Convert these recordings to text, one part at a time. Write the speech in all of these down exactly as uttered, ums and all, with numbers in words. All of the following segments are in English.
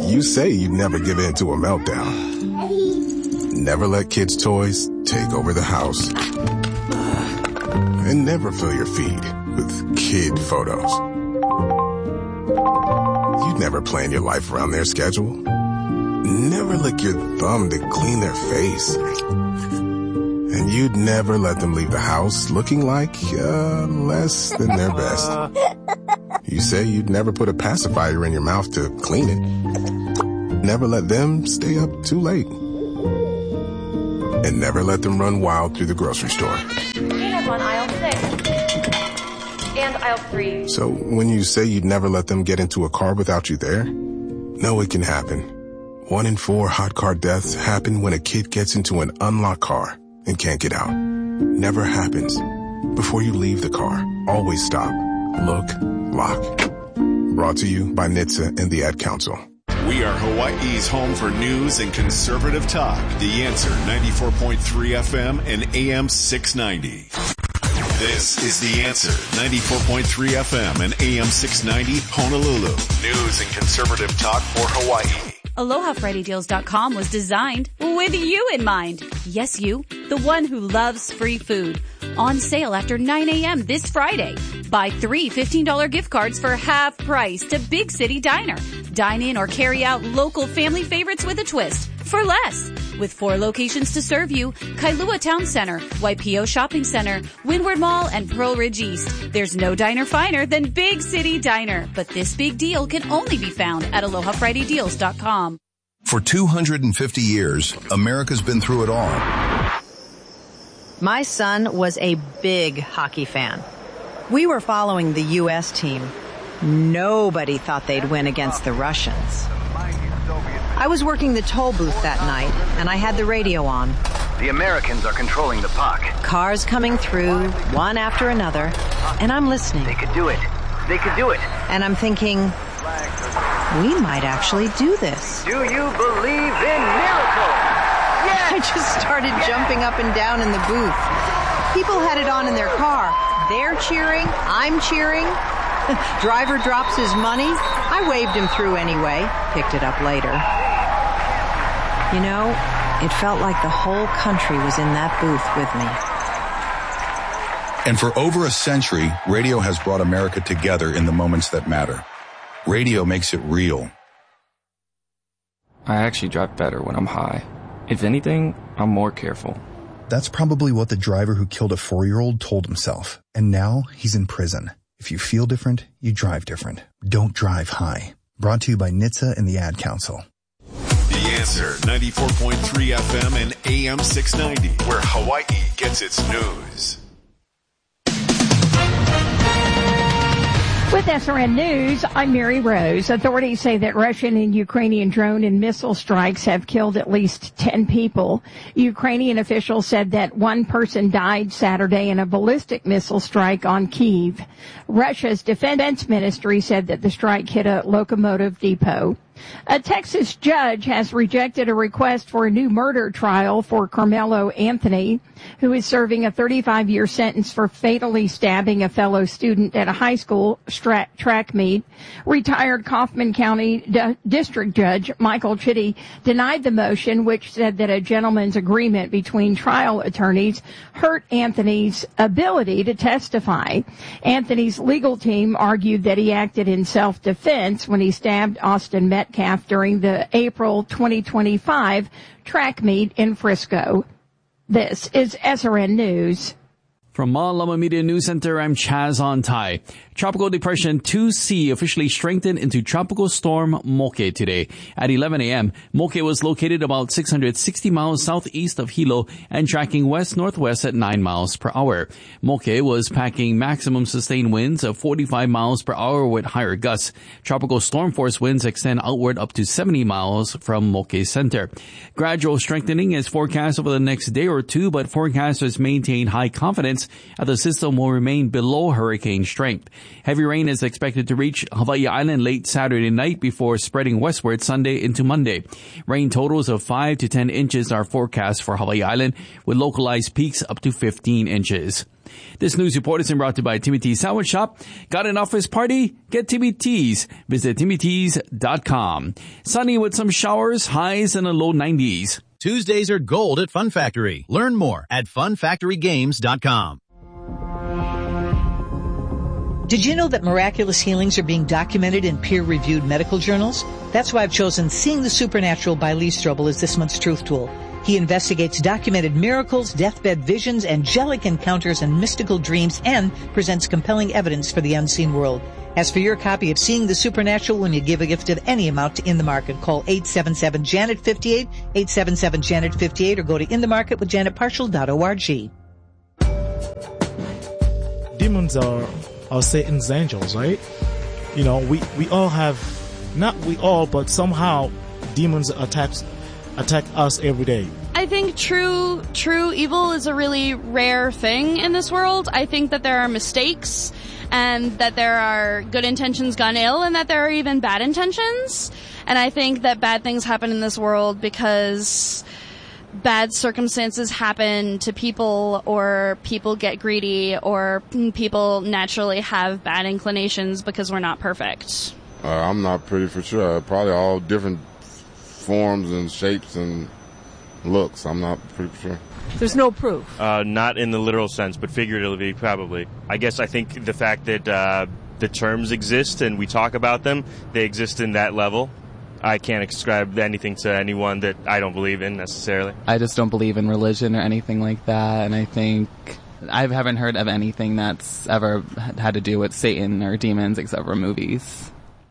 You say you'd never give in to a meltdown. Never let kids' toys take over the house. And never fill your feed with kid photos. You'd never plan your life around their schedule. Never lick your thumb to clean their face. And you'd never let them leave the house looking like, uh, less than their best. You say you'd never put a pacifier in your mouth to clean it. Never let them stay up too late. And never let them run wild through the grocery store. We have on aisle six. And aisle three. So when you say you'd never let them get into a car without you there, no, it can happen. One in four hot car deaths happen when a kid gets into an unlocked car and can't get out. Never happens. Before you leave the car, always stop, look, lock. Brought to you by N H T S A and the Ad Council. We are Hawaii's home for news and conservative talk. The Answer, ninety-four point three F M and A M six ninety. This is The Answer, ninety-four point three F M and A M six ninety, Honolulu. News and conservative talk for Hawaii. Aloha Friday Deals dot com was designed with you in mind. Yes, you, the one who loves free food. On sale after nine a.m. this Friday. Buy three fifteen dollars gift cards for half price to Big City Diner. Dine in or carry out local family favorites with a twist for less. With four locations to serve you, Kailua Town Center, Waipio Shopping Center, Windward Mall, and Pearl Ridge East. There's no diner finer than Big City Diner. But this big deal can only be found at Aloha Friday Deals dot com. For two hundred fifty years, America's been through it all. My son was a big hockey fan. We were following the U S team. Nobody thought they'd win against the Russians. I was working the toll booth that night, and I had the radio on. The Americans are controlling the puck. Cars coming through, one after another, and I'm listening. They could do it. They could do it. And I'm thinking, we might actually do this. Do you believe in miracles? Yes! I just started jumping up and down in the booth. People had it on in their car. They're cheering. I'm cheering. Driver drops his money. I waved him through anyway. Picked it up later. You know, it felt like the whole country was in that booth with me. And for over a century, radio has brought America together in the moments that matter. Radio makes it real. I actually drive better when I'm high. If anything, I'm more careful. That's probably what the driver who killed a four-year-old told himself. And now he's in prison. If you feel different, you drive different. Don't drive high. Brought to you by N H T S A and the Ad Council. The Answer, ninety-four point three F M and A M six ninety, where Hawaii gets its news. With S R N News, I'm Mary Rose. Authorities say that Russian and Ukrainian drone and missile strikes have killed at least ten people. Ukrainian officials said that one person died Saturday in a ballistic missile strike on Kyiv. Russia's defense ministry said that the strike hit a locomotive depot. A Texas judge has rejected a request for a new murder trial for Carmelo Anthony, who is serving a thirty-five-year sentence for fatally stabbing a fellow student at a high school stra- track meet. Retired Kaufman County D- District Judge Michael Chitty denied the motion, which said that a gentleman's agreement between trial attorneys hurt Anthony's ability to testify. Anthony's legal team argued that he acted in self-defense when he stabbed Austin Metcalf during the April twenty twenty-five track meet in Frisco. This is S R N News. From Malama Media News Center, I'm Chaz Ontai. Tropical Depression two C officially strengthened into Tropical Storm Moke today. At eleven a.m., Moke was located about six hundred sixty miles southeast of Hilo and tracking west-northwest at nine miles per hour. Moke was packing maximum sustained winds of forty-five miles per hour with higher gusts. Tropical storm force winds extend outward up to seventy miles from Moke's center. Gradual strengthening is forecast over the next day or two, but forecasters maintain high confidence that the system will remain below hurricane strength. Heavy rain is expected to reach Hawaii Island late Saturday night before spreading westward Sunday into Monday. Rain totals of five to ten inches are forecast for Hawaii Island, with localized peaks up to fifteen inches. This news report is brought to you by Timmy T's Sandwich Shop. Got an office party? Get Timmy T's. Visit timmy t's dot com. Sunny with some showers, highs in the low nineties. Tuesdays are gold at Fun Factory. Learn more at fun factory games dot com. Did you know that miraculous healings are being documented in peer-reviewed medical journals? That's why I've chosen Seeing the Supernatural by Lee Strobel as this month's Truth Tool. He investigates documented miracles, deathbed visions, angelic encounters, and mystical dreams, and presents compelling evidence for the unseen world. As for your copy of Seeing the Supernatural when you give a gift of any amount to In the Market, call eight seven seven, Janet fifty-eight, eight seven seven, Janet fifty-eight, or go to in the market with janet partial dot org. Demons are, are Satan's angels, right? You know, we, we all have, not we all, but somehow demons attack, attack us every day. I think true true evil is a really rare thing in this world. I think that there are mistakes, and that there are good intentions gone ill, and that there are even bad intentions. And I think that bad things happen in this world because bad circumstances happen to people, or people get greedy, or people naturally have bad inclinations because we're not perfect. Uh, I'm not pretty for sure. Probably all different forms and shapes and looks. I'm not pretty sure. There's no proof. Uh, not in the literal sense, but figuratively, probably. I guess I think the fact that uh, the terms exist and we talk about them, they exist in that level. I can't ascribe anything to anyone that I don't believe in necessarily. I just don't believe in religion or anything like that, and I think I haven't heard of anything that's ever had to do with Satan or demons except for movies.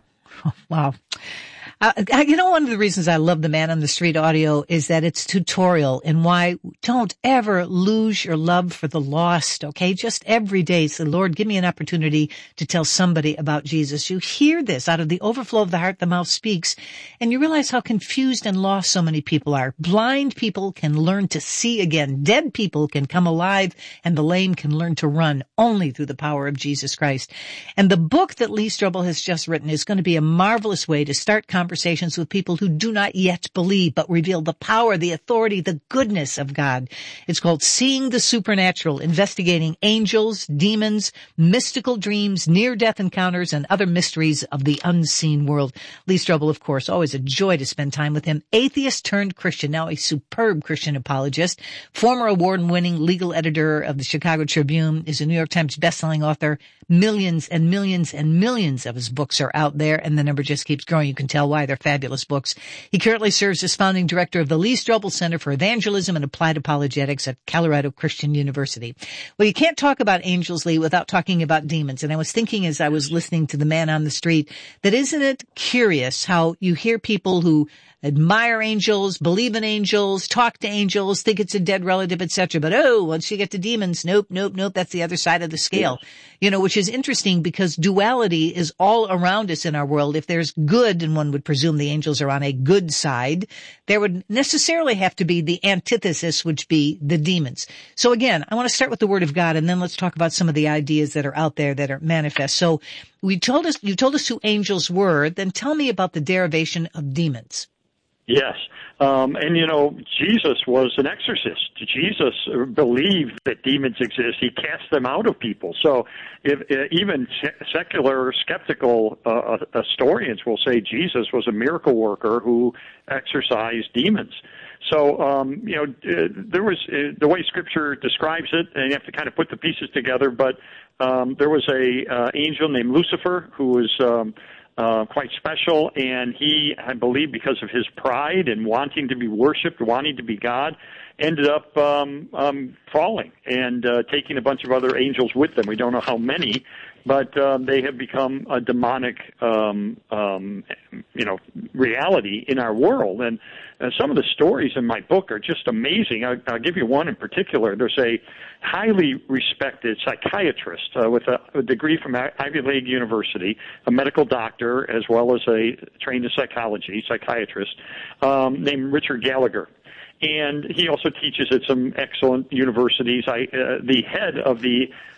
Wow. Uh, you know, one of the reasons I love the Man on the Street audio is that it's tutorial, and why don't ever lose your love for the lost, okay? Just every day say, Lord, give me an opportunity to tell somebody about Jesus. You hear this out of the overflow of the heart, the mouth speaks, and you realize how confused and lost so many people are. Blind people can learn to see again. Dead people can come alive, and the lame can learn to run only through the power of Jesus Christ. And the book that Lee Strobel has just written is going to be a marvelous way to start conversations Conversations with people who do not yet believe, but reveal the power, the authority, the goodness of God. It's called Seeing the Supernatural, investigating angels, demons, mystical dreams, near-death encounters, and other mysteries of the unseen world. Lee Strobel, of course, always a joy to spend time with him. Atheist turned Christian, now a superb Christian apologist, former award-winning legal editor of the Chicago Tribune, is a New York Times bestselling author. Millions and millions and millions of his books are out there, and the number just keeps growing. You can tell why. They're fabulous books. He currently serves as founding director of the Lee Strobel Center for Evangelism and Applied Apologetics at Colorado Christian University. Well, you can't talk about angels, Lee, without talking about demons. And I was thinking as I was listening to the Man on the Street that isn't it curious how you hear people who admire angels, believe in angels, talk to angels, think it's a dead relative, et cetera. But oh, once you get to demons, nope, nope, nope, that's the other side of the scale. Yeah. You know, which is interesting because duality is all around us in our world. If there's good, and one would presume the angels are on a good side, there would necessarily have to be the antithesis, which be the demons. So again, I want to start with the Word of God, and then let's talk about some of the ideas that are out there that are manifest. So we told us, you told us who angels were, then tell me about the derivation of demons. Yes. Um, and, you know, Jesus was an exorcist. Jesus believed that demons exist. He cast them out of people. So if, uh, even se- secular, skeptical uh, historians will say Jesus was a miracle worker who exorcised demons. So, um, you know, uh, there was uh, the way Scripture describes it, and you have to kind of put the pieces together, but um, there was a uh, angel named Lucifer who was um, Uh, quite special, and he, I believe, because of his pride and wanting to be worshipped, wanting to be God, ended up um, um, falling and uh, taking a bunch of other angels with them. We don't know how many, but um, they have become a demonic, um, um, you know, reality in our world. And uh, some of the stories in my book are just amazing. I, I'll give you one in particular. There's a highly respected psychiatrist uh, with a, a degree from Ivy League University, a medical doctor, as well as a trained in psychology, psychiatrist, um, named Richard Gallagher. And he also teaches at some excellent universities. I, uh, the head of the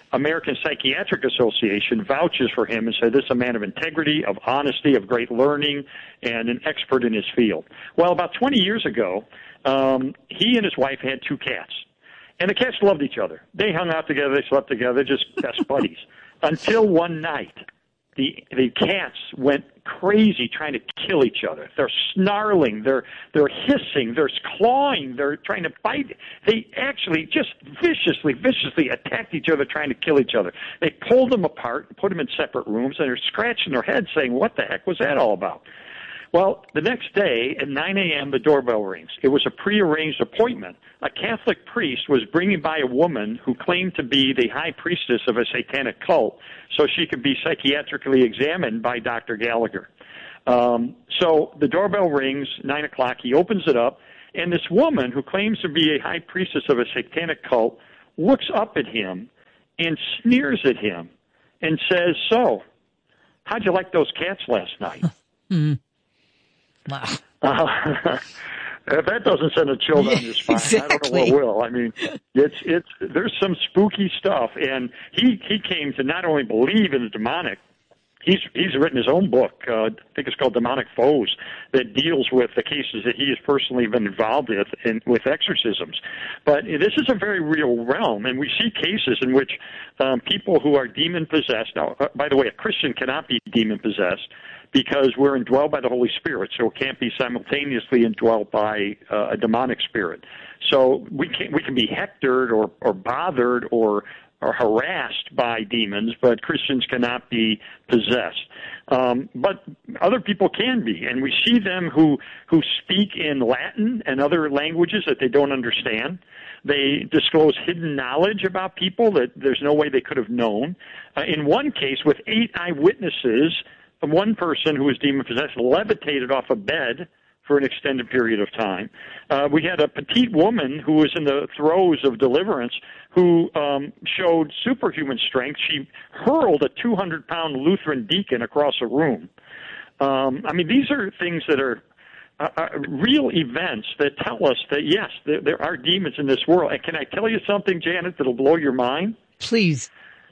American Psychiatric Association vouches for him and said this is a man of integrity, of honesty, of great learning, and an expert in his field. Well, about twenty years ago, um, he and his wife had two cats. And the cats loved each other. They hung out together, they slept together, just best buddies. Until one night, the the cats went crazy trying to kill each other. They're snarling, they're they're hissing, they're clawing, they're trying to bite. They actually just viciously, viciously attacked each other, trying to kill each other. They pulled them apart, put them in separate rooms, and they're scratching their heads saying, what the heck was that all about? Well, the next day at nine a.m., the doorbell rings. It was a prearranged appointment. A Catholic priest was bringing by a woman who claimed to be the high priestess of a satanic cult so she could be psychiatrically examined by Doctor Gallagher. Um, so the doorbell rings, nine o'clock. He opens it up, and this woman who claims to be a high priestess of a satanic cult looks up at him and sneers at him and says, so, how'd you like those cats last night? Mm-hmm. Wow. Uh, if that doesn't send a chill down your spine, exactly. I don't know what will. I mean, it's it's there's some spooky stuff, and he he came to not only believe in the demonic. He's he's written his own book. Uh, I think it's called Demonic Foes, that deals with the cases that he has personally been involved with in, with exorcisms. But this is a very real realm, and we see cases in which um, people who are demon possessed. Now, uh, by the way, a Christian cannot be demon possessed, because we're indwelled by the Holy Spirit, so it can't be simultaneously indwelled by uh, a demonic spirit. So we can we can be hectored or, or bothered or or harassed by demons, but Christians cannot be possessed. Um, but other people can be, and we see them who who speak in Latin and other languages that they don't understand. They disclose hidden knowledge about people that there's no way they could have known. Uh, in one case, with eight eyewitnesses, one person who was demon-possessed levitated off a bed for an extended period of time. Uh, we had a petite woman who was in the throes of deliverance who um, showed superhuman strength. She hurled a two hundred pound Lutheran deacon across a room. Um, I mean, these are things that are uh, uh, real events that tell us that, yes, there, there are demons in this world. And can I tell you something, Janet, that'll blow your mind? Please.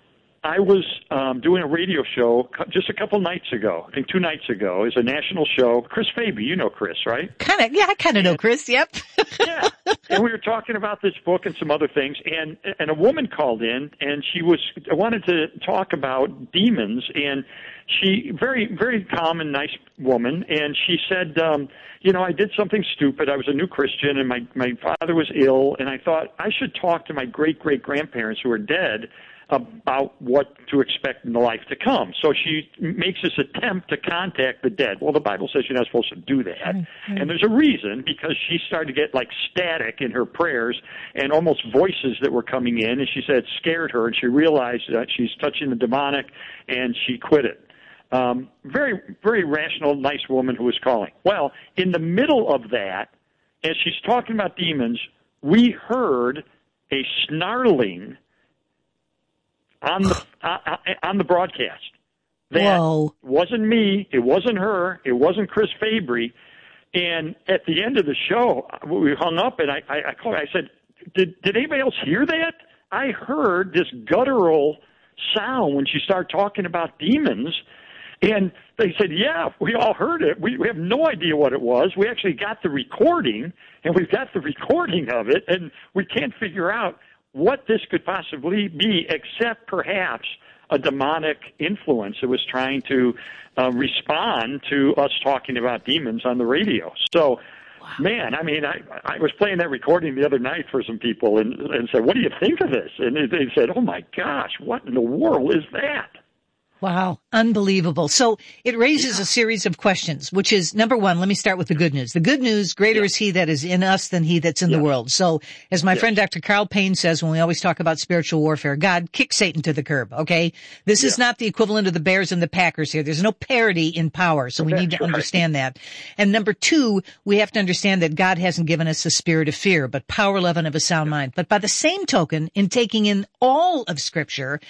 I was um, doing a radio show just a couple nights ago, I think two nights ago. It's a national show. Chris Faby, you know Chris, right? Kind of, yeah, I kind of know Chris, yep. Yeah, and we were talking about this book and some other things, and and a woman called in, and she was wanted to talk about demons, and she, very, very calm and nice woman, and she said, um, you know, I did something stupid. I was a new Christian, and my, my father was ill, and I thought I should talk to my great-great-grandparents who are dead about what to expect in the life to come. So she makes this attempt to contact the dead. Well, the Bible says you're not supposed to do that. Mm-hmm. And there's a reason, because she started to get like static in her prayers and almost voices that were coming in. And she said it scared her, and she realized that she's touching the demonic, and she quit it. Um, very, very rational, nice woman who was calling. Well, in the middle of that, as she's talking about demons, we heard a snarling on the uh, on the broadcast. That Whoa. wasn't me. It wasn't her. It wasn't Chris Fabry. And at the end of the show, we hung up, and I, I, I called. I said, "Did did anybody else hear that? I heard this guttural sound when she started talking about demons." And they said, "Yeah, we all heard it. We, we have no idea what it was. We actually got the recording, and we've got the recording of it, and we can't figure out what this could possibly be, except perhaps a demonic influence that was trying to uh, respond to us talking about demons on the radio." So, wow. man, I mean, I, I was playing that recording the other night for some people and, and said, "What do you think of this?" And they said, "Oh, my gosh, what in the world is that?" Wow. Unbelievable. So it raises a series of questions, which is, number one, let me start with the good news. The good news, greater yeah. is he that is in us than he that's in yeah. the world. So as my yeah. friend Doctor Carl Payne says when we always talk about spiritual warfare, God, kick Satan to the curb, okay? This yeah. is not the equivalent of the Bears and the Packers here. There's no parity in power, so we that's need to right. understand that. And number two, we have to understand that God hasn't given us a spirit of fear, but power, love, and of a sound yeah. mind. But by the same token, in taking in all of Scripture,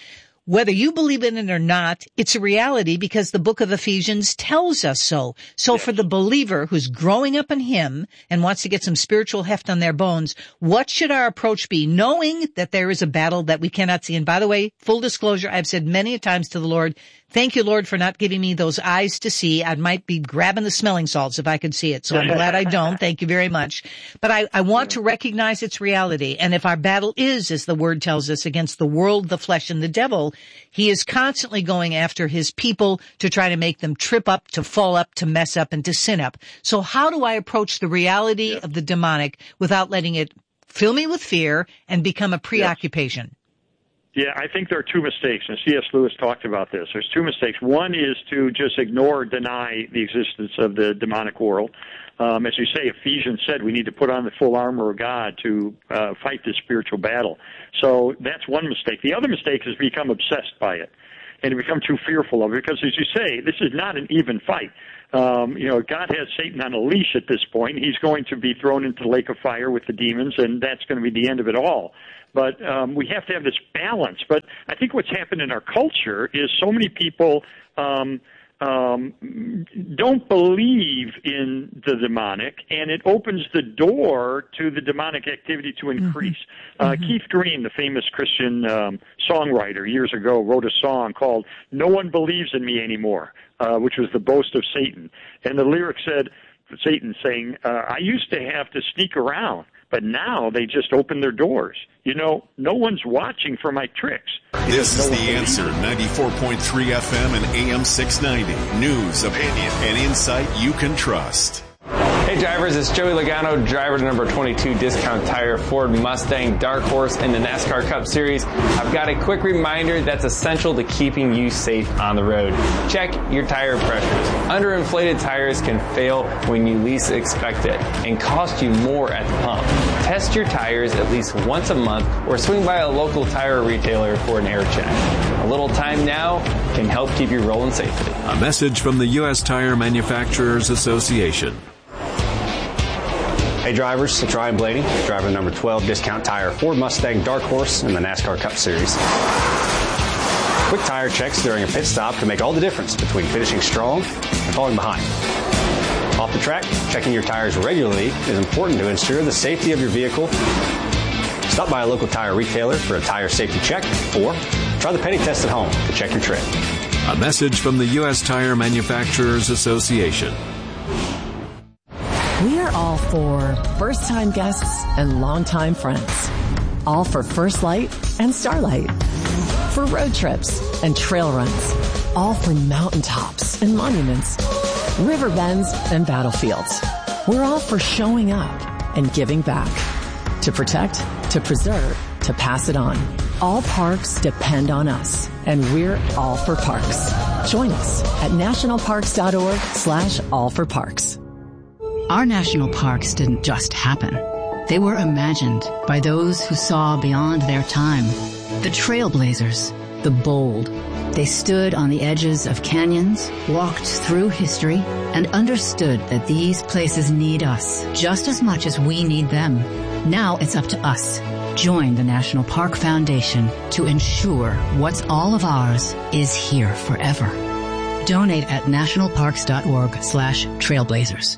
Whether you believe in it or not, it's a reality because the book of Ephesians tells us so. So for the believer who's growing up in him and wants to get some spiritual heft on their bones, what should our approach be? Knowing that there is a battle that we cannot see. And by the way, full disclosure, I've said many times to the Lord, thank you, Lord, for not giving me those eyes to see. I might be grabbing the smelling salts if I could see it. So I'm glad I don't. Thank you very much. But I, I want to recognize its reality. And if our battle is, as the word tells us, against the world, the flesh, and the devil, he is constantly going after his people to try to make them trip up, to fall up, to mess up, and to sin up. So how do I approach the reality of the demonic without letting it fill me with fear and become a preoccupation? Yeah, I think there are two mistakes, and C S. Lewis talked about this. There's two mistakes. One is to just ignore or deny the existence of the demonic world. Um, as you say, Ephesians said we need to put on the full armor of God to uh, fight this spiritual battle. So that's one mistake. The other mistake is become obsessed by it and to become too fearful of it because, as you say, this is not an even fight. Um, you know, God has Satan on a leash at this point. He's going to be thrown into the lake of fire with the demons, and that's going to be the end of it all. But um, we have to have this balance. But I think what's happened in our culture is so many people um, um, don't believe in the demonic, and it opens the door to the demonic activity to increase. Mm-hmm. Uh, mm-hmm. Keith Green, the famous Christian um, songwriter, years ago wrote a song called "No One Believes in Me Anymore," uh, which was the boast of Satan. And the lyric said, Satan saying, uh, I used to have to sneak around, but now they just open their doors. You know, no one's watching for my tricks. This is The Answer, ninety-four point three F M and A M six ninety. News, opinion, and insight you can trust. Hey drivers, it's Joey Logano, driver to number twenty-two Discount Tire Ford Mustang Dark Horse in the NASCAR Cup Series. I've got a quick reminder that's essential to keeping you safe on the road. Check your tire pressures. Underinflated tires can fail when you least expect it and cost you more at the pump. Test your tires at least once a month or swing by a local tire retailer for an air check. A little time now can help keep you rolling safely. A message from the U S Tire Manufacturers Association. Hey drivers, it's Ryan Blaney, driver number twelve Discount Tire Ford Mustang Dark Horse in the NASCAR Cup Series. Quick tire checks during a pit stop can make all the difference between finishing strong and falling behind. Off the track, checking your tires regularly is important to ensure the safety of your vehicle. Stop by a local tire retailer for a tire safety check or try the penny test at home to check your tread. A message from the U S Tire Manufacturers Association. We are all for first-time guests and long-time friends. All for First Light and Starlight. For road trips and trail runs. All for mountaintops and monuments. River bends and battlefields. We're all for showing up and giving back. To protect, to preserve, to pass it on. All parks depend on us, and we're all for parks. Join us at nationalparks.org slash all for parks. Our national parks didn't just happen. They were imagined by those who saw beyond their time. The trailblazers, the bold. They stood on the edges of canyons, walked through history, and understood that these places need us just as much as we need them. Now it's up to us. Join the National Park Foundation to ensure what's all of ours is here forever. Donate at nationalparks.org slash trailblazers.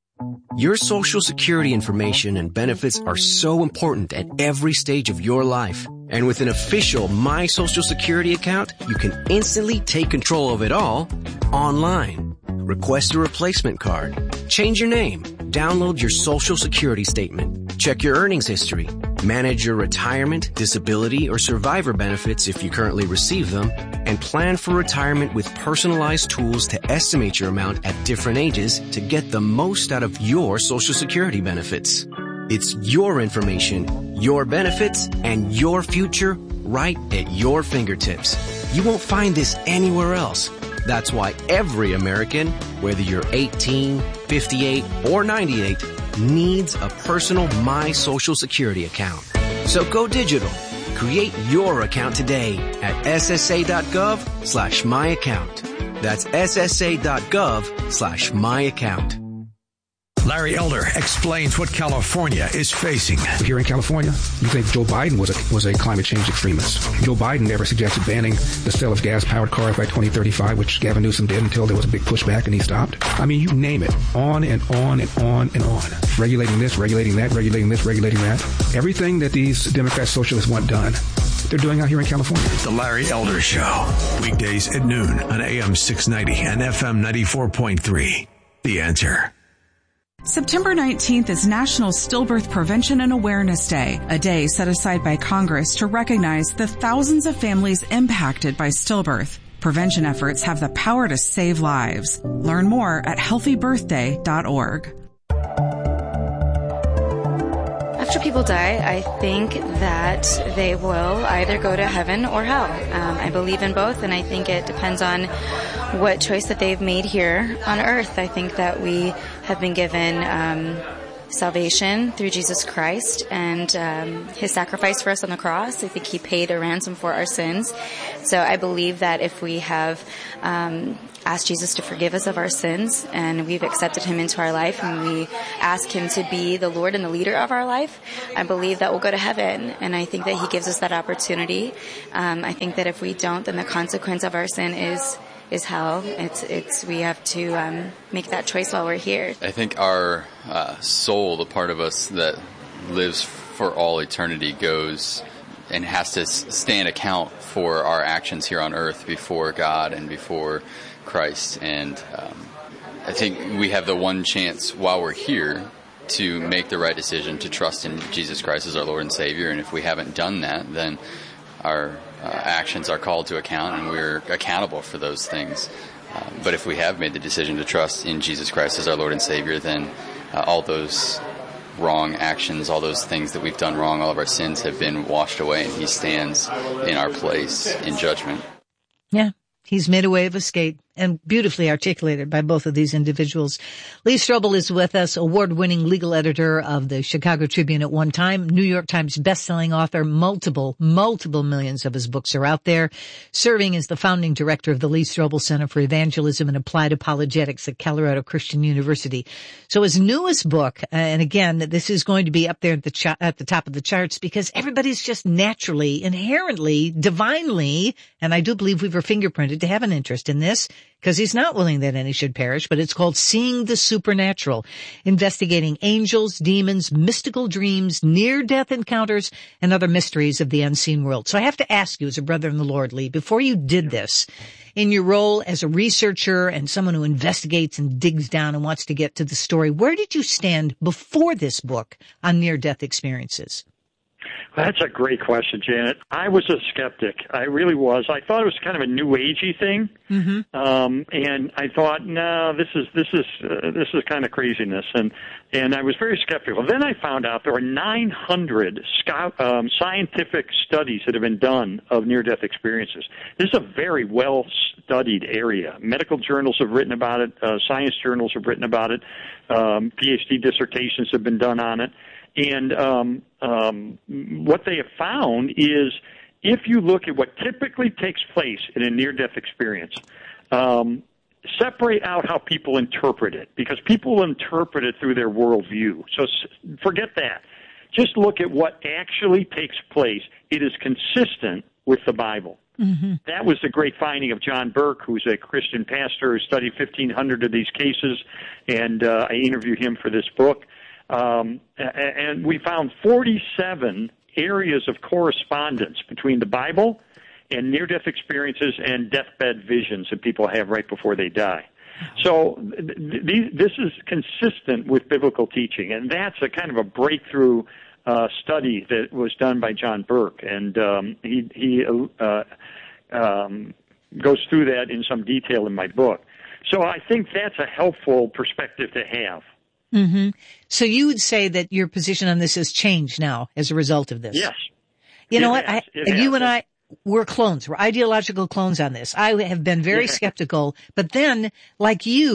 Your Social Security information and benefits are so important at every stage of your life. And with an official My Social Security account, you can instantly take control of it all online. Request a replacement card. Change your name. Download your Social Security statement. Check your earnings history. Manage your retirement, disability, or survivor benefits if you currently receive them. And plan for retirement with personalized tools to estimate your amount at different ages to get the most out of your Social Security benefits. It's your information, your benefits, and your future right at your fingertips. You won't find this anywhere else. That's why every American, whether you're eighteen, fifty-eight, or ninety-eight, needs a personal My Social Security account. So go digital. Create your account today at ssa.gov slash my account. That's ssa.gov slash my account. Larry Elder explains what California is facing. Here in California, you think Joe Biden was a, was a climate change extremist. Joe Biden never suggested banning the sale of gas-powered cars by twenty thirty-five, which Gavin Newsom did until there was a big pushback and he stopped. I mean, you name it. On and on and on and on. Regulating this, regulating that, regulating this, regulating that. Everything that these Democrat socialists want done, they're doing out here in California. The Larry Elder Show. Weekdays at noon on A M six ninety and F M ninety-four point three. The Answer. September nineteenth is National Stillbirth Prevention and Awareness Day, a day set aside by Congress to recognize the thousands of families impacted by stillbirth. Prevention efforts have the power to save lives. Learn more at healthy birthday dot org. After people die, I think that they will either go to heaven or hell. Um, I believe in both, and I think it depends on what choice that they've made here on earth. I think that we have been given um, salvation through Jesus Christ and um, his sacrifice for us on the cross. I think he paid a ransom for our sins. So I believe that if we have um, asked Jesus to forgive us of our sins and we've accepted him into our life and we ask him to be the Lord and the leader of our life, I believe that we'll go to heaven. And I think that he gives us that opportunity. Um, I think that if we don't, then the consequence of our sin is is hell. It's it's we have to um, make that choice while we're here. I think our uh, soul, the part of us that lives for all eternity, goes and has to stand account for our actions here on earth before God and before Christ. And um, I think we have the one chance while we're here to make the right decision to trust in Jesus Christ as our Lord and Savior. And if we haven't done that, then our uh, actions are called to account and we're accountable for those things. Uh, but if we have made the decision to trust in Jesus Christ as our Lord and Savior, then uh, all those wrong actions, all those things that we've done wrong, all of our sins have been washed away, and he stands in our place in judgment. Yeah, he's made a way of escape, and beautifully articulated by both of these individuals. Lee Strobel is with us, award-winning legal editor of the Chicago Tribune at one time, New York Times bestselling author. Multiple, multiple millions of his books are out there, serving as the founding director of the Lee Strobel Center for Evangelism and Applied Apologetics at Colorado Christian University. So his newest book, and again, this is going to be up there at the, ch- at the top of the charts because everybody's just naturally, inherently, divinely, and I do believe we were fingerprinted to have an interest in this, because he's not willing that any should perish, but it's called Seeing the Supernatural, investigating angels, demons, mystical dreams, near-death encounters, and other mysteries of the unseen world. So I have to ask you, as a brother in the Lord, Lee, before you did this, in your role as a researcher and someone who investigates and digs down and wants to get to the story, where did you stand before this book on near-death experiences? Well, that's a great question, Janet. I was a skeptic. I really was. I thought it was kind of a new agey thing, mm-hmm. um, and I thought, no, this is this is uh, this is kind of craziness, and and I was very skeptical. Then I found out there are nine hundred scout, um, scientific studies that have been done of near-death experiences. This is a very well-studied area. Medical journals have written about it. Uh, science journals have written about it. Um, PhD dissertations have been done on it. And um, um, what they have found is if you look at what typically takes place in a near-death experience, um, separate out how people interpret it, because people interpret it through their worldview. So forget that. Just look at what actually takes place. It is consistent with the Bible. Mm-hmm. That was the great finding of John Burke, who's a Christian pastor who studied fifteen hundred of these cases, and uh, I interviewed him for this book. Um, and we found forty-seven areas of correspondence between the Bible and near-death experiences and deathbed visions that people have right before they die. So th- th- this is consistent with biblical teaching, and that's a kind of a breakthrough uh, study that was done by John Burke, and um, he, he uh, um, goes through that in some detail in my book. So I think that's a helpful perspective to have. Mm-hmm. So you would say that your position on this has changed now as a result of this? Yes. You know it what? I, you has. and I, we're clones. We're ideological clones on this. I have been very yeah. skeptical, but then, like you,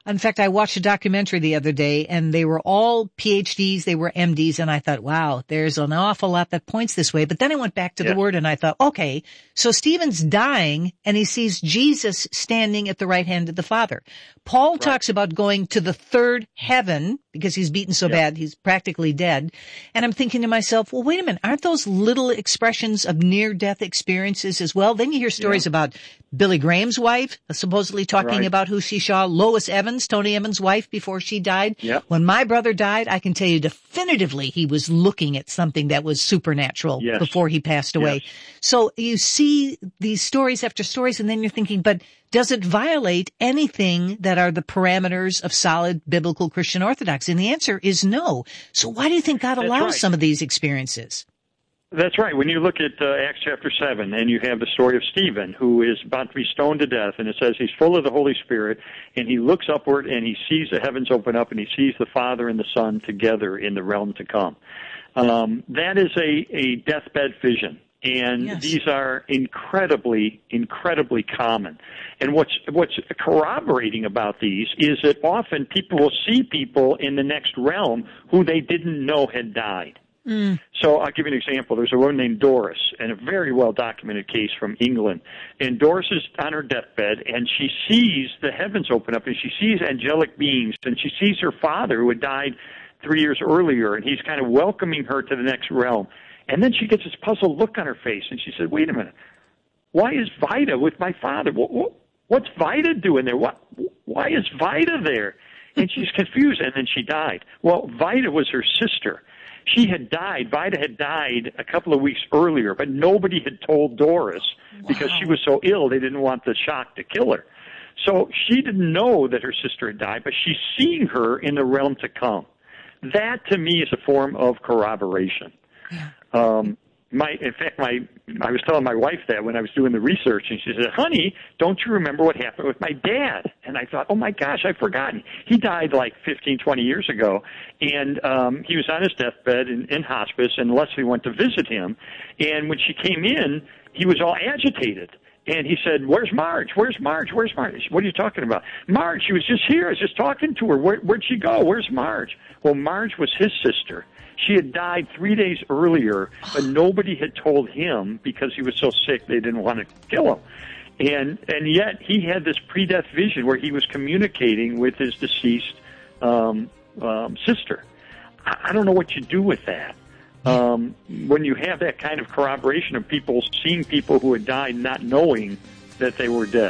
In fact, I watched a documentary the other day, and they were all P H Ds, they were M Ds, and I thought, wow, there's an awful lot that points this way. But then I went back to yeah. the Word, and I thought, okay, so Stephen's dying, and he sees Jesus standing at the right hand of the Father. Paul right. talks about going to the third heaven, because he's beaten so yeah. bad, he's practically dead. And I'm thinking to myself, well, wait a minute, aren't those little expressions of near-death experiences as well? Then you hear stories yeah. about Billy Graham's wife, supposedly talking right. about who she saw, Lois Evans, Tony Evans' wife, before she died. Yep. When my brother died, I can tell you definitively he was looking at something that was supernatural yes. before he passed away. Yes. So you see these stories after stories, and then you're thinking, but does it violate anything that are the parameters of solid biblical Christian orthodoxy? And the answer is no. So why do you think God That's allows right. some of these experiences? That's right. When you look at uh, Acts chapter seven, and you have the story of Stephen, who is about to be stoned to death, and it says he's full of the Holy Spirit, and he looks upward, and he sees the heavens open up, and he sees the Father and the Son together in the realm to come. Um, that is a, a deathbed vision. And yes. these are incredibly, incredibly common. And what's what's corroborating about these is that often people will see people in the next realm who they didn't know had died. Mm. So I'll give you an example. There's a woman named Doris, and a very well-documented case from England. And Doris is on her deathbed, and she sees the heavens open up, and she sees angelic beings, and she sees her father who had died three years earlier, and he's kind of welcoming her to the next realm. And then she gets this puzzled look on her face, and she said, wait a minute, why is Vida with my father? What, what, what's Vida doing there? What, why is Vida there? And she's confused, and then she died. Well, Vida was her sister. She had died, Vida had died a couple of weeks earlier, but nobody had told Doris because wow. she was so ill they didn't want the shock to kill her. So she didn't know that her sister had died, but she's seeing her in the realm to come. That, to me, is a form of corroboration. Yeah. Um, my, in fact, my, I was telling my wife that when I was doing the research, and she said, honey, don't you remember what happened with my dad? And I thought, oh my gosh, I've forgotten. He died like fifteen, twenty years ago, and um, he was on his deathbed in, in hospice, and Leslie went to visit him, and when she came in, he was all agitated. And he said, where's Marge? Where's Marge? Where's Marge? What are you talking about? Marge, she was just here. I was just talking to her. Where, where'd she go? Where's Marge? Well, Marge was his sister. She had died three days earlier, but nobody had told him because he was so sick they didn't want to kill him. And and yet he had this pre-death vision where he was communicating with his deceased um, um, sister. I, I don't know what you do with that. Um, when you have that kind of corroboration of people seeing people who had died not knowing that they were dead.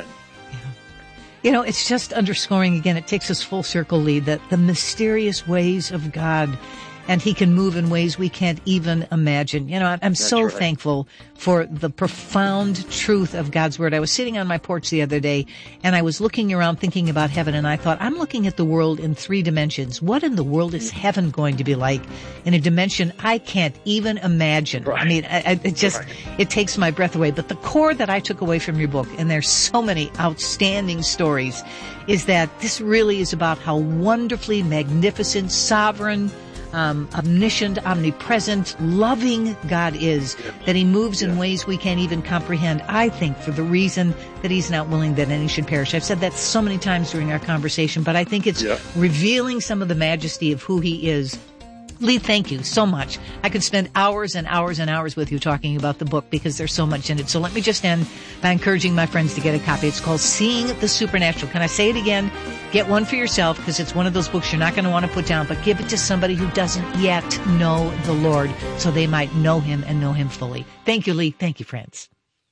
You know, it's just underscoring again, it takes us full circle, Lee, that the mysterious ways of God, and he can move in ways we can't even imagine. You know, I'm That's so right. thankful for the profound truth of God's Word. I was sitting on my porch the other day, and I was looking around thinking about heaven, and I thought, I'm looking at the world in three dimensions. What in the world is heaven going to be like in a dimension I can't even imagine? Right. I mean, I, I, it just, right. it takes my breath away. But the core that I took away from your book, and there's so many outstanding stories, is that this really is about how wonderfully magnificent, sovereign, Um, omniscient, omnipresent, loving God is, that he moves in ways we can't even comprehend, I think, for the reason that he's not willing that any should perish. I've said that so many times during our conversation, but I think it's yeah. revealing some of the majesty of who he is. Lee, thank you so much. I could spend hours and hours and hours with you talking about the book because there's so much in it. So let me just end by encouraging my friends to get a copy. It's called Seeing the Supernatural. Can I say it again? Get one for yourself because it's one of those books you're not going to want to put down, but give it to somebody who doesn't yet know the Lord so they might know him and know him fully. Thank you, Lee. Thank you, friends.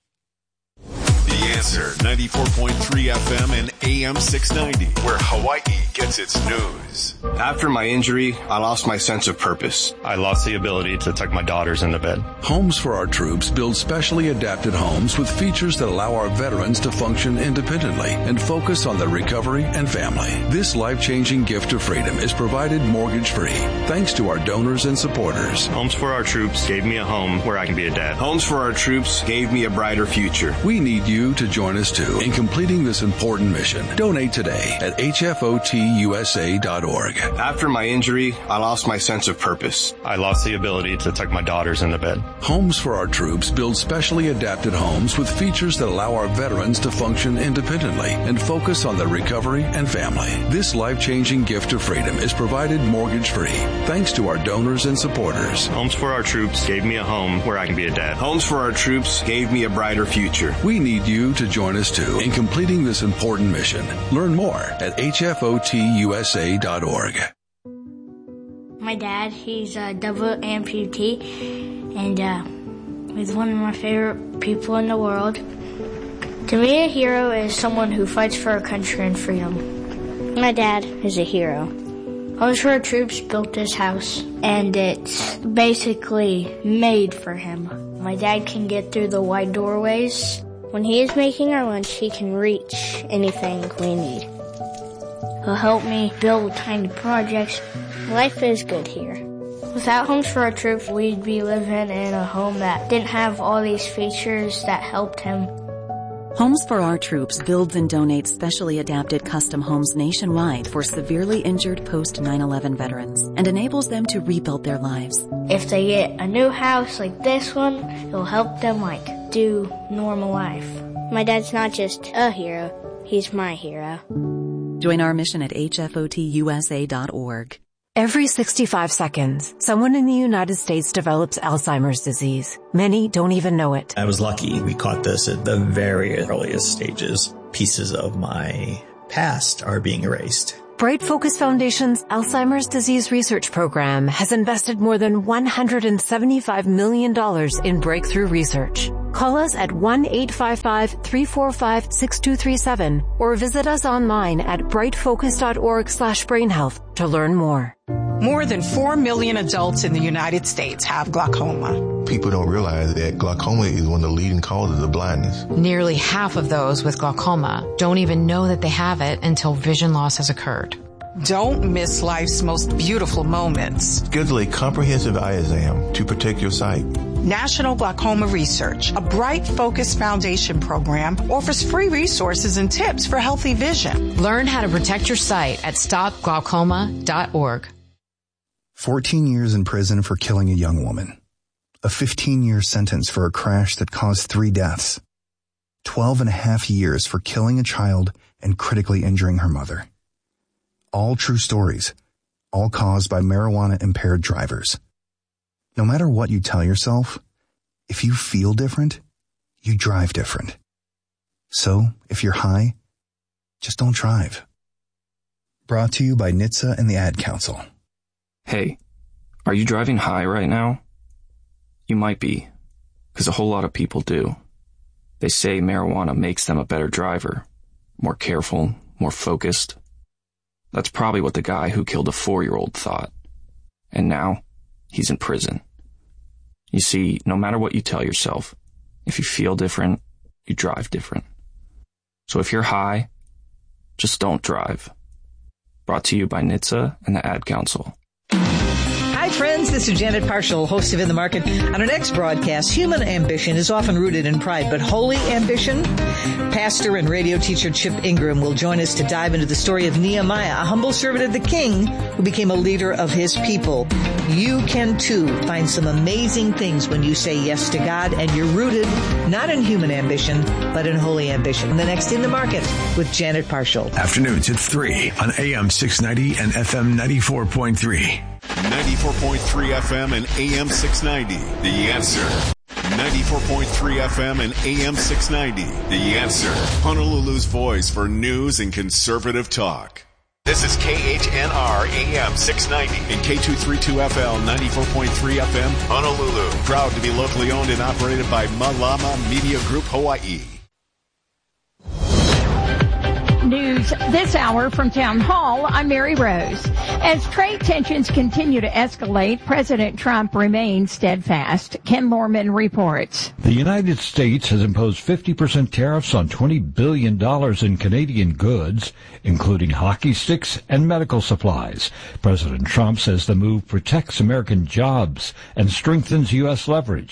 The Answer, ninety-four point three F M and A M six ninety, where Hawaii gets its news. After my injury, I lost my sense of purpose. I lost the ability to tuck my daughters into bed. Homes for Our Troops build specially adapted homes with features that allow our veterans to function independently and focus on their recovery and family. This life-changing gift of freedom is provided mortgage-free thanks to our donors and supporters. Homes for Our Troops gave me a home where I can be a dad. Homes for Our Troops gave me a brighter future. We need you you to join us too in completing this important mission. Donate today at H F O T U S A dot org. After my injury, I lost my sense of purpose. I lost the ability to tuck my daughters into bed. Homes for Our Troops build specially adapted homes with features that allow our veterans to function independently and focus on their recovery and family. This life-changing gift of freedom is provided mortgage-free thanks to our donors and supporters. Homes for Our Troops gave me a home where I can be a dad. Homes for Our Troops gave me a brighter future. We need you to join us too in completing this important mission. Learn more at H F O T U S A dot org. My dad, he's a double amputee, and uh, he's one of my favorite people in the world. To me, a hero is someone who fights for our country and freedom. My dad is a hero. Homes for Our Troops built this house, and it's basically made for him. My dad can get through the wide doorways. When he is making our lunch, he can reach anything we need. He'll help me build tiny projects. Life is good here. Without Homes for Our Troops, we'd be living in a home that didn't have all these features that helped him. Homes for Our Troops builds and donates specially adapted custom homes nationwide for severely injured post nine eleven veterans and enables them to rebuild their lives. If they get a new house like this one, it'll help them like do normal life. My dad's not just a hero, he's my hero. Join our mission at H F O T U S A dot org. Every sixty-five seconds, someone in the United States develops Alzheimer's disease. Many don't even know it. I was lucky. We caught this at the very earliest stages. Pieces of my past are being erased. Bright Focus Foundation's Alzheimer's Disease Research Program has invested more than one hundred seventy-five million dollars in breakthrough research. Call us at one eight five five, three four five, six two three seven or visit us online at brightfocus.org slash brainhealth to learn more. More than four million adults in the United States have glaucoma. People don't realize that glaucoma is one of the leading causes of blindness. Nearly half of those with glaucoma don't even know that they have it until vision loss has occurred. Don't miss life's most beautiful moments. Schedule a comprehensive eye exam to protect your sight. National Glaucoma Research, a Bright Focus Foundation program, offers free resources and tips for healthy vision. Learn how to protect your sight at stop glaucoma dot org. fourteen years in prison for killing a young woman. A fifteen-year sentence for a crash that caused three deaths. twelve and a half years for killing a child and critically injuring her mother. All true stories, all caused by marijuana-impaired drivers. No matter what you tell yourself, if you feel different, you drive different. So, if you're high, just don't drive. Brought to you by N H T S A and the Ad Council. Hey, are you driving high right now? You might be, because a whole lot of people do. They say marijuana makes them a better driver, more careful, more focused. That's probably what the guy who killed a four-year-old thought. And now, he's in prison. You see, no matter what you tell yourself, if you feel different, you drive different. So if you're high, just don't drive. Brought to you by N H T S A and the Ad Council. Hi friends, this is Janet Parshall, host of In the Market. On our next broadcast, human ambition is often rooted in pride, but holy ambition? Pastor and radio teacher Chip Ingram will join us to dive into the story of Nehemiah, a humble servant of the king who became a leader of his people. You can too find some amazing things when you say yes to God and you're rooted not in human ambition, but in holy ambition. The next In the Market with Janet Parshall. Afternoons at three on A M six ninety and F M ninety-four point three. ninety-four point three F M and A M six ninety. The Answer. ninety-four point three F M and A M six ninety. The Answer. Honolulu's voice for news and conservative talk. This is K H N R A M six ninety and K two thirty-two F L ninety-four point three F M Honolulu. Proud to be locally owned and operated by Malama Media Group Hawaii. News this hour from Town Hall. I'm Mary Rose. As trade tensions continue to escalate, President Trump remains steadfast. Ken Lorman reports. The United States has imposed fifty percent tariffs on twenty billion dollars in Canadian goods, including hockey sticks and medical supplies. President Trump says the move protects American jobs and strengthens U S leverage.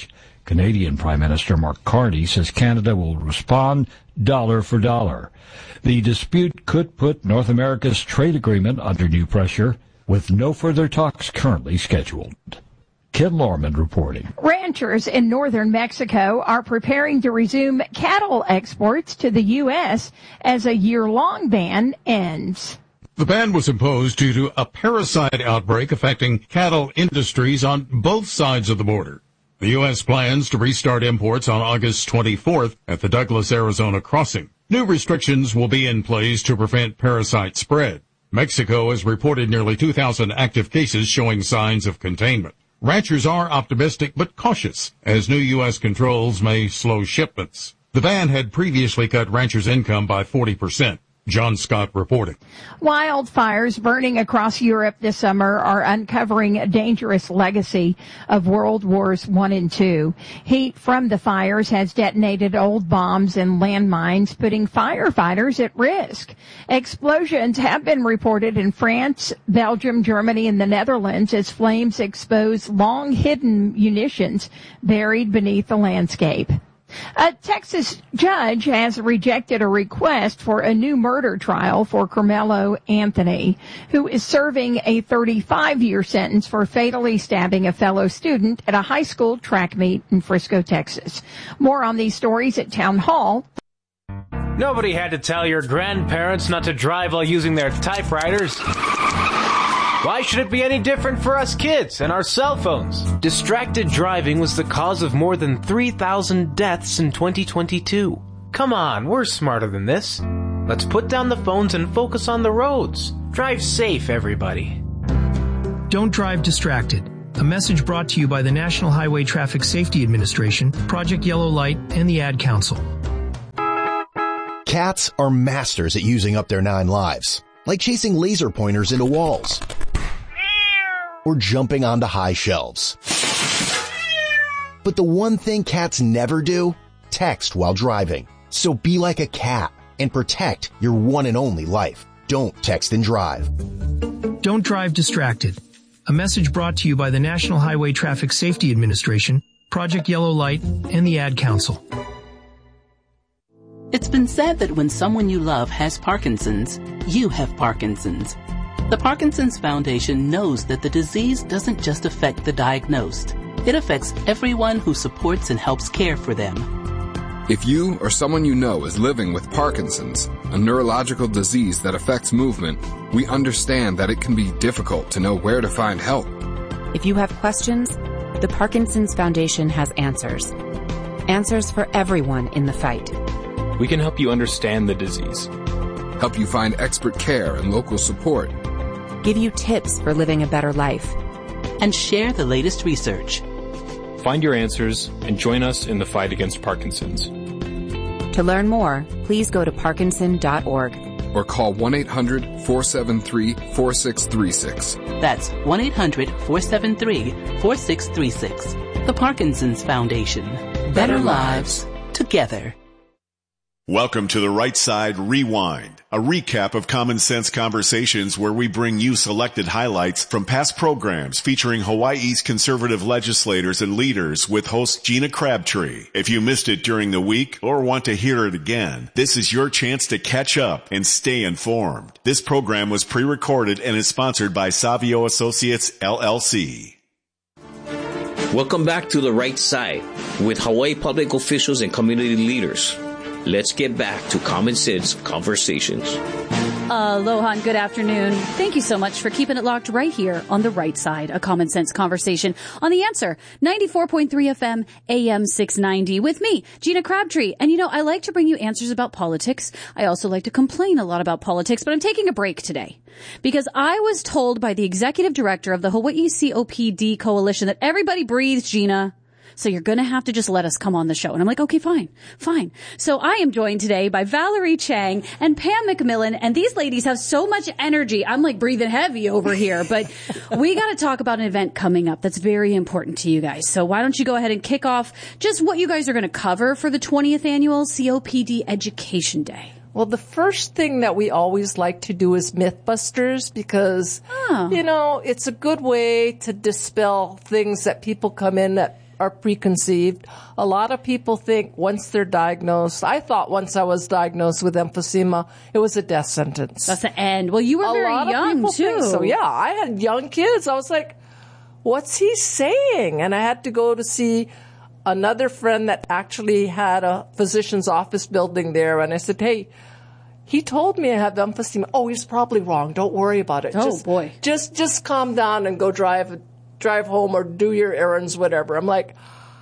Canadian Prime Minister Mark Carney says Canada will respond dollar for dollar. The dispute could put North America's trade agreement under new pressure, with no further talks currently scheduled. Ken Lorman reporting. Ranchers in northern Mexico are preparing to resume cattle exports to the U S as a year-long ban ends. The ban was imposed due to a parasite outbreak affecting cattle industries on both sides of the border. The U S plans to restart imports on August twenty-fourth at the Douglas, Arizona crossing. New restrictions will be in place to prevent parasite spread. Mexico has reported nearly two thousand active cases showing signs of containment. Ranchers are optimistic but cautious, as new U S controls may slow shipments. The ban had previously cut ranchers' income by forty percent. John Scott reporting. Wildfires burning across Europe this summer are uncovering a dangerous legacy of World Wars One and Two. Heat from the fires has detonated old bombs and landmines, putting firefighters at risk. Explosions have been reported in France, Belgium, Germany, and the Netherlands as flames expose long-hidden munitions buried beneath the landscape. A Texas judge has rejected a request for a new murder trial for Carmelo Anthony, who is serving a thirty-five-year sentence for fatally stabbing a fellow student at a high school track meet in Frisco, Texas. More on these stories at Town Hall. Nobody had to tell your grandparents not to drive while using their typewriters. Why should it be any different for us kids and our cell phones? Distracted driving was the cause of more than three thousand deaths in twenty twenty-two. Come on, we're smarter than this. Let's put down the phones and focus on the roads. Drive safe, everybody. Don't drive distracted. A message brought to you by the National Highway Traffic Safety Administration, Project Yellow Light, and the Ad Council. Cats are masters at using up their nine lives, like chasing laser pointers into walls or jumping onto high shelves. But the one thing cats never do, text while driving. So be like a cat and protect your one and only life. Don't text and drive. Don't drive distracted. A message brought to you by the National Highway Traffic Safety Administration, Project Yellow Light, and the Ad Council. It's been said that when someone you love has Parkinson's, you have Parkinson's. The Parkinson's Foundation knows that the disease doesn't just affect the diagnosed. It affects everyone who supports and helps care for them. If you or someone you know is living with Parkinson's, a neurological disease that affects movement, we understand that it can be difficult to know where to find help. If you have questions, the Parkinson's Foundation has answers. Answers for everyone in the fight. We can help you understand the disease, help you find expert care and local support, give you tips for living a better life, and share the latest research. Find your answers and join us in the fight against Parkinson's. To learn more, please go to parkinson dot org or call one eight hundred four seven three four six three six. That's one eight hundred four seven three four six three six. The Parkinson's Foundation. Better, Better lives together. Welcome to the Right Side Rewind, a recap of Common Sense Conversations where we bring you selected highlights from past programs featuring Hawaii's conservative legislators and leaders with host Gina Crabtree. If you missed it during the week or want to hear it again, this is your chance to catch up and stay informed. This program was pre-recorded and is sponsored by Savio Associates, L L C. Welcome back to The Right Side with Hawaii public officials and community leaders. Let's get back to Common Sense Conversations. Aloha and good afternoon. Thank you so much for keeping it locked right here on The Right Side, a Common Sense Conversation on The Answer, ninety-four point three F M, A M six ninety, with me, Gina Crabtree. And you know, I like to bring you answers about politics. I also like to complain a lot about politics, but I'm taking a break today because I was told by the executive director of the Hawaii C O P D Coalition that everybody breathes, Gina. So you're going to have to just let us come on the show. And I'm like, okay, fine, fine. So I am joined today by Valerie Chang and Pam McMillan. And these ladies have so much energy. I'm like breathing heavy over here. But we got to talk about an event coming up that's very important to you guys. So why don't you go ahead and kick off just what you guys are going to cover for the twentieth annual C O P D Education Day. Well, the first thing that we always like to do is Mythbusters because, oh. you know, it's a good way to dispel things that people come in that are preconceived. A lot of people think once they're diagnosed, I thought once I was diagnosed with emphysema, it was a death sentence. That's the end. Well, you were a very lot young, of people too. Think so yeah, I had young kids. I was like, what's he saying? And I had to go to see another friend that actually had a physician's office building there. And I said, hey, he told me I have emphysema. Oh, he's probably wrong. Don't worry about it. Oh, just, boy. Just, just calm down and go drive, drive home or do your errands, whatever. I'm like,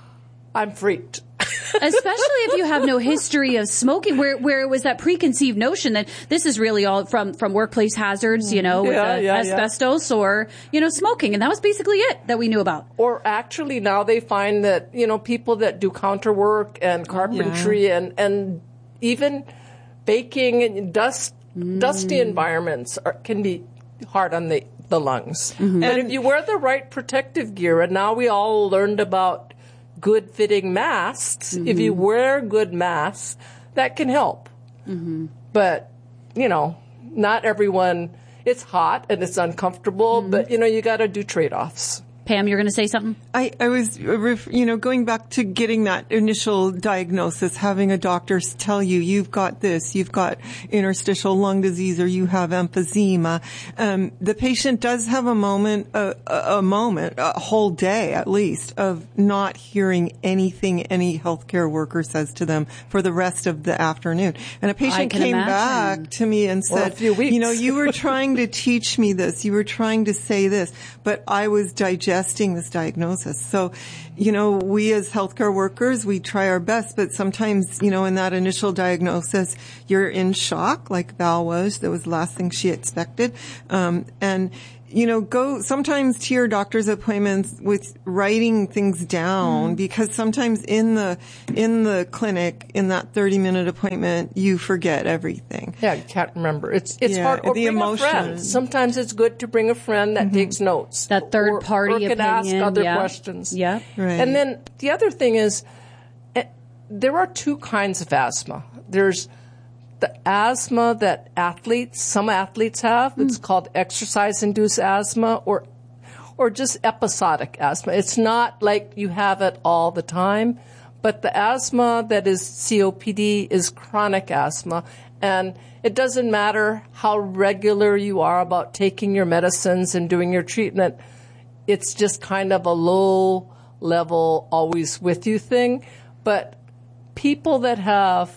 I'm freaked. Especially if you have no history of smoking, where where it was that preconceived notion that this is really all from, from workplace hazards, you know, with Yeah, uh, yeah, asbestos yeah. or, you know, smoking. And that was basically it that we knew about. Or actually now they find that, you know, people that do counter work and carpentry Yeah. and, and even baking and dust, Mm. dusty environments are, can be hard on the, the lungs. Mm-hmm. But if you wear the right protective gear, and now we all learned about good fitting masks, Mm-hmm. if you wear good masks, that can help. Mm-hmm. But, you know, not everyone, it's hot and it's uncomfortable, Mm-hmm. but, you know, you got to do trade-offs. Pam, you're going to say something? I, I was, you know, going back to getting that initial diagnosis, having a doctor tell you, you've got this, you've got interstitial lung disease, or you have emphysema. Um, the patient does have a moment, a, a moment, a whole day at least, of not hearing anything any healthcare worker says to them for the rest of the afternoon. And a patient came imagine. back to me and Or a said, few weeks. you know, you were trying to teach me this, you were trying to say this, but I was digesting this diagnosis. So, you know, we as healthcare workers, we try our best, but sometimes, you know, in that initial diagnosis, you're in shock, like Val was. That was the last thing she expected. Um, and, you know, go sometimes to your doctor's appointments with writing things down, mm. because sometimes in the, in the clinic, in that thirty minute appointment, you forget everything. Yeah, you can't remember. It's, it's Yeah, hard. Or the bring emotion. a friend. Sometimes it's good to bring a friend that mm-hmm. takes notes. That third or, party or can opinion. ask other yeah. questions. Yeah. Right. And then the other thing is, eh, there are two kinds of asthma. There's the asthma that athletes, some athletes have. Mm. It's called exercise-induced asthma, or or just episodic asthma. It's not like you have it all the time, but the asthma that is C O P D is chronic asthma, and it doesn't matter how regular you are about taking your medicines and doing your treatment. It's just kind of a low level, always with you thing. But people that have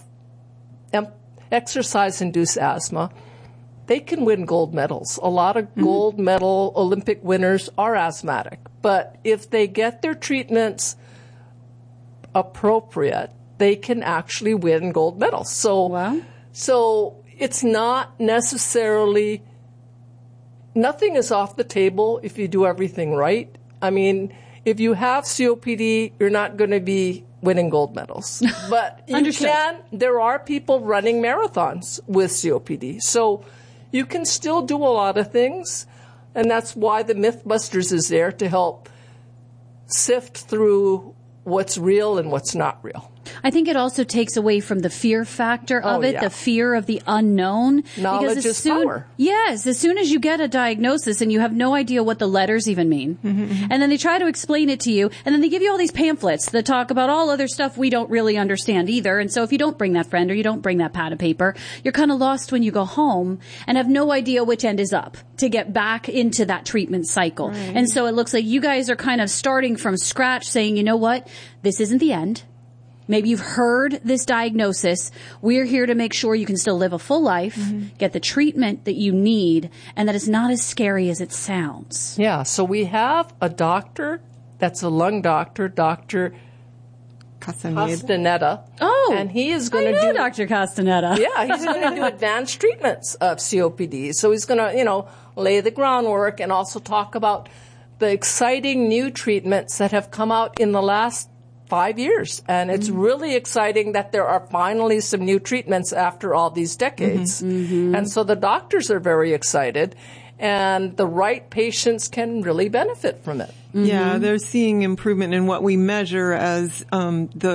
em- exercise-induced asthma, they can win gold medals. A lot of mm-hmm. gold medal Olympic winners are asthmatic. But if they get their treatments appropriate, they can actually win gold medals. So, wow. so it's not necessarily, nothing is off the table if you do everything right. I mean, if you have C O P D, you're not going to be winning gold medals. But you can, there are people running marathons with C O P D. So you can still do a lot of things. And that's why the Mythbusters is there, to help sift through what's real and what's not real. I think it also takes away from the fear factor of Oh, it, yeah. the fear of the unknown. Knowledge because as is soon, power. Yes, as soon as you get a diagnosis and you have no idea what the letters even mean, mm-hmm. and then they try to explain it to you, and then they give you all these pamphlets that talk about all other stuff we don't really understand either. And so if you don't bring that friend or you don't bring that pad of paper, you're kind of lost when you go home and have no idea which end is up to get back into that treatment cycle. Right. And so it looks like you guys are kind of starting from scratch, saying, you know what, this isn't the end. Maybe you've heard this diagnosis. We're here to make sure you can still live a full life, mm-hmm. get the treatment that you need, and that it's not as scary as it sounds. Yeah, so we have a doctor that's a lung doctor, Doctor Castaneda. Oh, and he is going I to know do Doctor Castaneda. Yeah, he's going to do advanced treatments of C O P D. So he's going to, you know, lay the groundwork and also talk about the exciting new treatments that have come out in the last five years. And it's mm-hmm. really exciting that there are finally some new treatments after all these decades. Mm-hmm. And so the doctors are very excited, and the right patients can really benefit from it. Mm-hmm. Yeah, they're seeing improvement in what we measure as um, the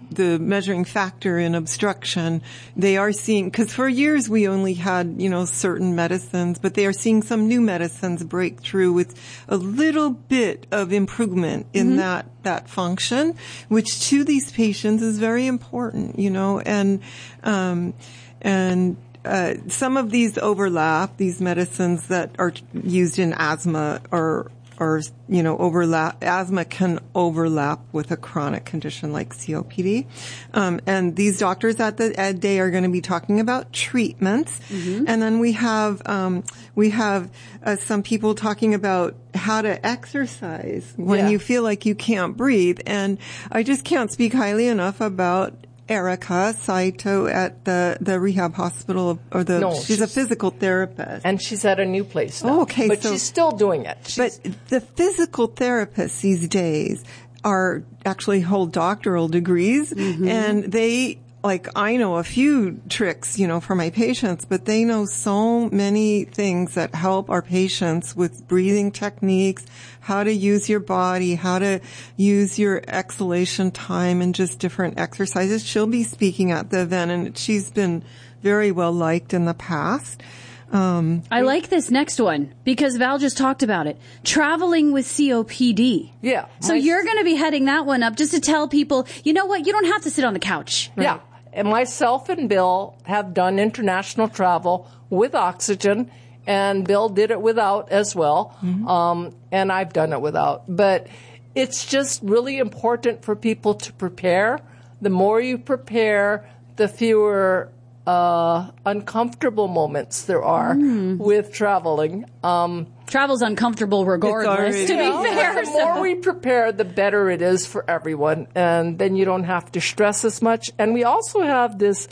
the measuring factor in obstruction, they are seeing, because for years we only had, you know, certain medicines, but they are seeing some new medicines break through with a little bit of improvement in Mm-hmm. that, that function, which to these patients is very important, you know, and, um, and, uh, some of these overlap, these medicines that are used in asthma or, or, you know, overlap, asthma can overlap with a chronic condition like C O P D. Um, and these doctors at the Ed Day are going to be talking about treatments. Mm-hmm. And then we have, um, we have, uh, some people talking about how to exercise when Yeah. you feel like you can't breathe. And I just can't speak highly enough about Erica Saito at the, the rehab hospital, or the, No, she's, she's- a physical therapist. And she's at a new place now. Oh, okay. But so, she's still doing it. She's, but the physical therapists these days are actually hold doctoral degrees, Mm-hmm. and they, like, I know a few tricks, you know, for my patients, but they know so many things that help our patients with breathing techniques, how to use your body, how to use your exhalation time, and just different exercises. She'll be speaking at the event, and she's been very well liked in the past. Um, I like this next one because Val just talked about it. Traveling with C O P D. Yeah. So you're going to be heading that one up just to tell people, you know what, you don't have to sit on the couch. Yeah. And myself and Bill have done international travel with oxygen, and Bill did it without as well. Mm-hmm. Um, and I've done it without. But it's just really important for people to prepare. The more you prepare, the fewer uh, uncomfortable moments there are Mm. with traveling. Um, Travel's uncomfortable regardless, to be Yeah, fair. The more we prepare, the better it is for everyone, and then you don't have to stress as much. And we also have this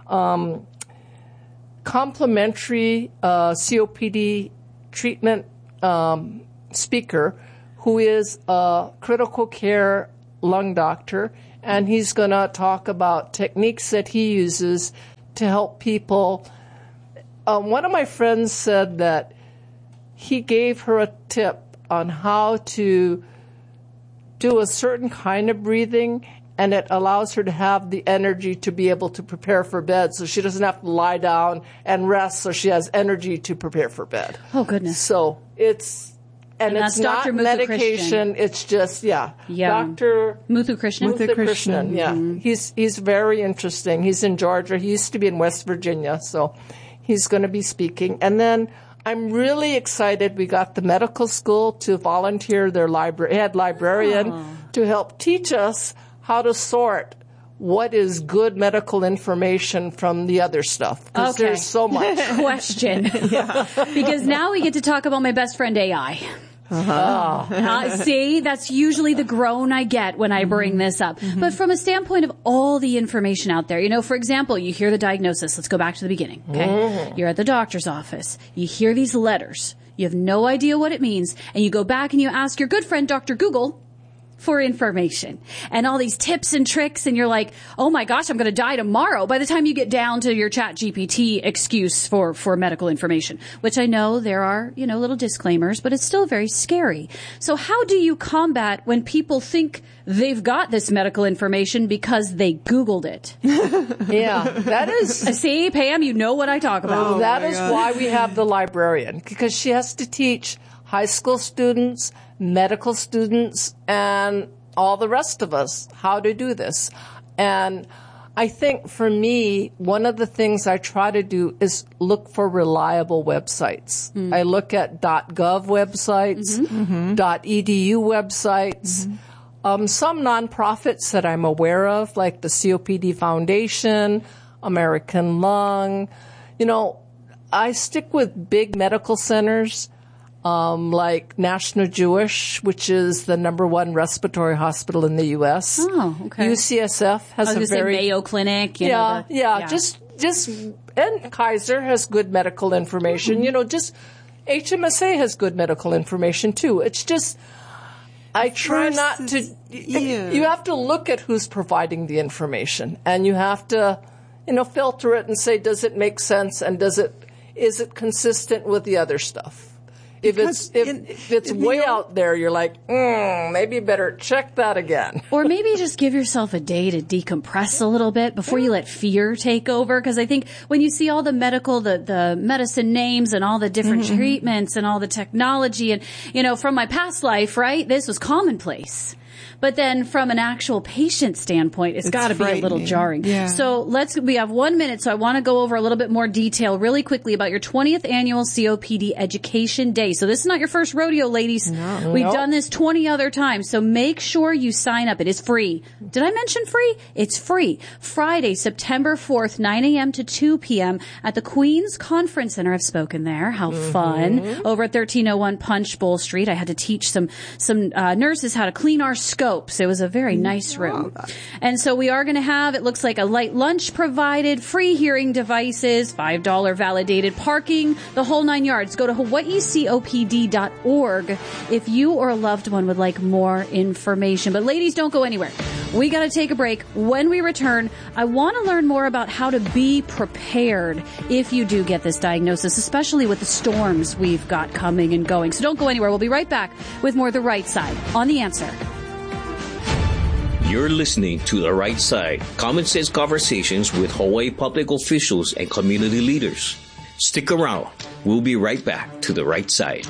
um, complimentary uh, C O P D treatment um, speaker who is a critical care lung doctor, and he's going to talk about techniques that he uses to help people. Um, one of my friends said that he gave her a tip on how to do a certain kind of breathing, and it allows her to have the energy to be able to prepare for bed, so she doesn't have to lie down and rest, so she has energy to prepare for bed. Oh, goodness. So it's, and, And it's that's not Doctor Muthu medication, Krishnan. it's just, yeah. Yeah. Doctor Muthu Krishnan. Muthu Krishnan, yeah. He's, he's very interesting. He's in Georgia. He used to be in West Virginia, so he's going to be speaking. And then I'm really excited. We got the medical school to volunteer their library, head librarian Oh. to help teach us how to sort what is good medical information from the other stuff. Because Okay. there's so much. Question. Because now we get to talk about my best friend A I. Uh-huh. Uh, see, that's usually the groan I get when I bring this up. But from a standpoint of all the information out there, you know, for example, you hear the diagnosis. Let's go back to the beginning. Okay. Mhm. You're at the doctor's office. You hear these letters. You have no idea what it means. And you go back and you ask your good friend, Doctor Google, for information and all these tips and tricks, and you're like, oh my gosh, I'm going to die tomorrow by the time you get down to your Chat G P T excuse for, for medical information, which I know there are, you know, little disclaimers, but it's still very scary. So how do you combat when people think they've got this medical information because they Googled it? Yeah, that is... See, Pam, you know what I talk about. That is why we have the librarian, because she has to teach high school students, medical students, and all the rest of us how to do this. And I think for me, one of the things I try to do is look for reliable websites. Mm. I look at .gov websites, Mm-hmm. .edu websites, um, some nonprofits that I'm aware of, like the C O P D Foundation, American Lung. You know, I stick with big medical centers, um, like National Jewish, which is the number one respiratory hospital in the U S. Oh, okay. U C S F has I was a gonna say very Mayo Clinic. You yeah, know, the, yeah, just just and Kaiser has good medical information. You know, just H M S A has good medical information too. It's just I try First not to. is- yeah. You have to look at who's providing the information, and you have to, you know, filter it and say, does it make sense, and does it is it consistent with the other stuff? if it's if, in, if it's way know, out there, you're like, mm, maybe you better check that again. Or maybe just give yourself a day to decompress a little bit before you let fear take over. Because I think when you see all the medical, the, the medicine names and all the different mm-hmm. treatments and all the technology and, you know, from my past life, right, this was commonplace. But then from an actual patient standpoint, it's, it's got to be a little jarring. Yeah. So let's, we have one minute. So I want to go over a little bit more detail really quickly about your twentieth annual C O P D Education Day. So this is not your first rodeo, ladies. No. We've nope. done this twenty other times. So make sure you sign up. It is free. Did I mention free? It's free. Friday, September fourth, nine a.m. to two p.m. at the Queens Conference Center. I've spoken there. How mm-hmm. fun. Over at thirteen oh one Punch Bowl Street. I had to teach some, some, uh, nurses how to clean our scopes. It was a very nice room. And so we are going to have, it looks like a light lunch provided, free hearing devices, five dollars validated parking, the whole nine yards. Go to hawaii copd dot org if you or a loved one would like more information. But ladies, don't go anywhere. We got to take a break. When we return, I want to learn more about how to be prepared if you do get this diagnosis, especially with the storms we've got coming and going. So don't go anywhere. We'll be right back with more The Right Side on The Answer. You're listening to The Right Side, common sense conversations with Hawaii public officials and community leaders. Stick around. We'll be right back to The Right Side.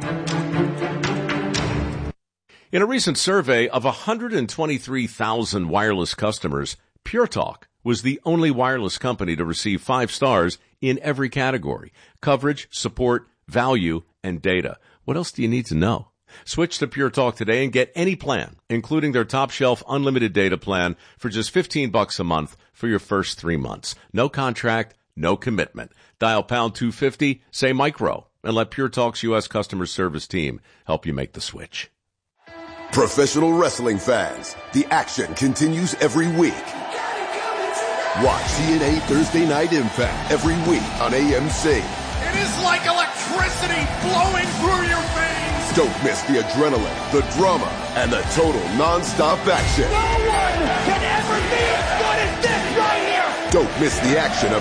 In a recent survey of one hundred twenty-three thousand wireless customers, Pure Talk was the only wireless company to receive five stars in every category: coverage, support, value, and data. What else do you need to know? Switch to Pure Talk today and get any plan, including their top shelf unlimited data plan for just fifteen bucks a month for your first three months. No contract, no commitment. Dial pound two fifty, say micro, and let Pure Talk's U S customer service team help you make the switch. Professional wrestling fans, the action continues every week. Watch T N A Thursday Night Impact every week on A M C. It is like electricity flowing through your veins. Don't miss the adrenaline, the drama, and the total non-stop action. No one can ever be as good as this right here. Don't miss the action of